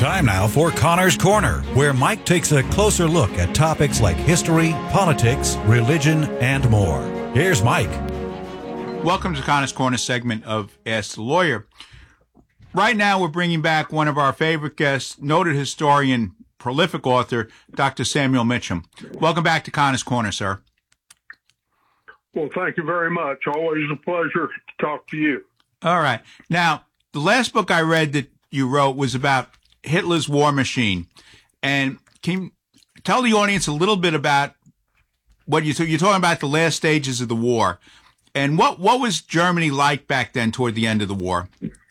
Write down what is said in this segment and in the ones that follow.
Time now for Connor's Corner, where Mike takes a closer look at topics like history, politics, religion, and more. Here's Mike. Welcome to Connor's Corner segment of Ask the Lawyer. Right now, we're bringing back one of our favorite guests, noted historian, prolific author, Dr. Samuel Mitcham. Welcome back to Connor's Corner, sir. Well, thank you very much. Always a pleasure to talk to you. All right. Now, the last book I read that you wrote was about Hitler's war machine. And can you tell the audience a little bit about what you're talking about, the last stages of the war. And what was Germany like back then toward the end of the war?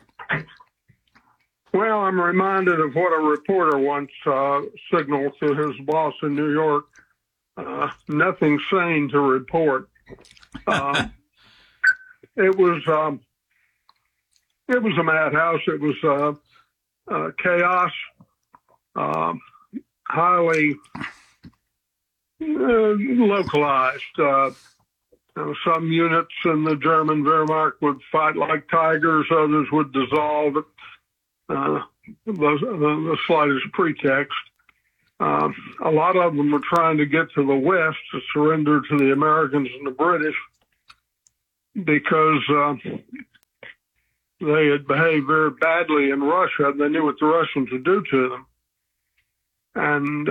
Well, I'm reminded of what a reporter once signaled to his boss in New York. Nothing sane to report. It was a madhouse. It was chaos, highly localized. Some units in the German Wehrmacht would fight like tigers. Others would dissolve at the slightest pretext. A lot of them were trying to get to the West to surrender to the Americans and the British because they had behaved very badly in Russia. They knew what the Russians would do to them. And,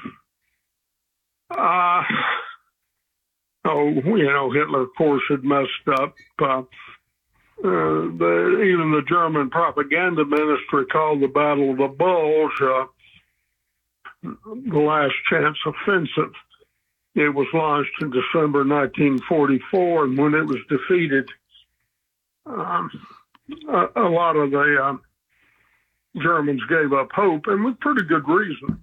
Hitler, of course, had messed up. Even the German propaganda ministry called the Battle of the Bulge the last chance offensive. It was launched in December 1944, and when it was defeated, a lot of the Germans gave up hope, and with pretty good reason.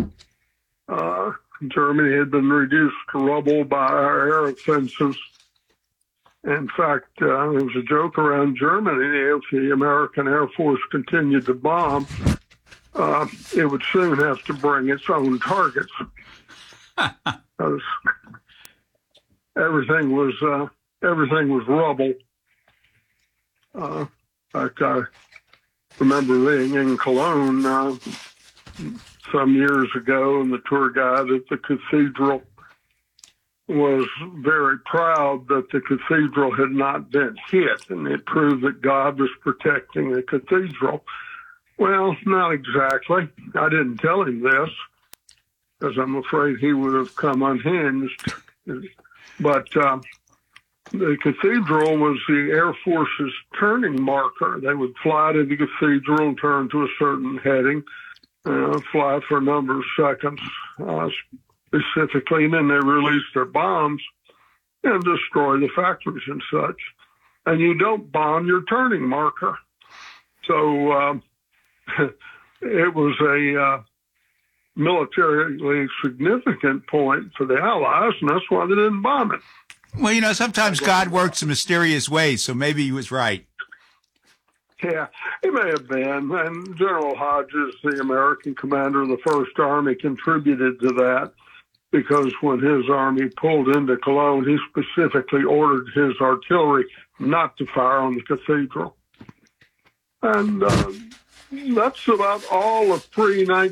Germany had been reduced to rubble by our air offensives. In fact, there was a joke around Germany: if the American Air Force continued to bomb, it would soon have to bring its own targets. Because everything was rubble. In fact, I remember being in Cologne some years ago, and the tour guide at the cathedral was very proud that the cathedral had not been hit, and it proved that God was protecting the cathedral. Well, not exactly. I didn't tell him this, because I'm afraid he would have come unhinged. But the cathedral was the Air Force's turning marker. They would fly to the cathedral and turn to a certain heading, fly for a number of seconds specifically, and then they release their bombs and destroy the factories and such. And you don't bomb your turning marker. So it was a militarily significant point for the Allies, and that's why they didn't bomb it. Well, sometimes God works in mysterious ways, so maybe he was right. Yeah, he may have been. And General Hodges, the American commander of the First Army, contributed to that, because when his army pulled into Cologne, he specifically ordered his artillery not to fire on the cathedral. And that's about all of pre-19